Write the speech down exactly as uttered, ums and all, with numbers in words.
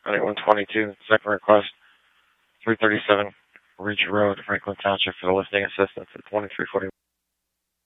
ninety-one twenty-two, second request, three thirty-seven Ridge Road, Franklin Township, for the lifting assistance at twenty-three forty.